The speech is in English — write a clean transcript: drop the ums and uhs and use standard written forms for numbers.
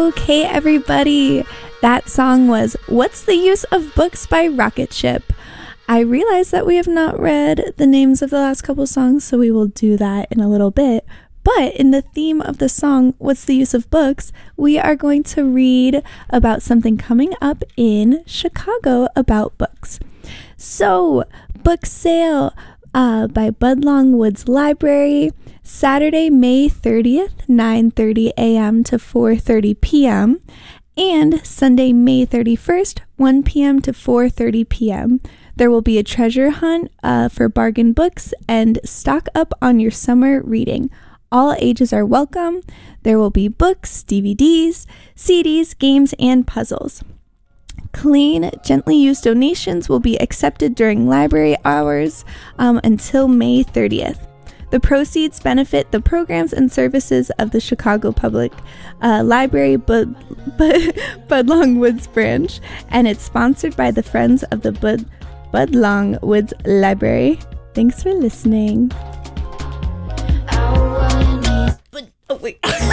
Okay, everybody. That song was What's the Use of Books by Rocket Ship. I realize that we have not read the names of the last couple songs, so we will do that in a little bit. But in the theme of the song, What's the Use of Books, we are going to read about something coming up in Chicago about books. So, book sale by Budlong Woods Library, Saturday, May 30th, 9:30 a.m. to 4:30 p.m., and Sunday, May 31st, 1 p.m. to 4:30 p.m. There will be a treasure hunt for bargain books and stock up on your summer reading. All ages are welcome. There will be books, DVDs, CDs, games, and puzzles. Clean, gently used donations will be accepted during library hours until May 30th. The proceeds benefit the programs and services of the Chicago Public Library Budlong Woods branch, and it's sponsored by the Friends of the Budlong Woods Library. Thanks for listening. Oh wait.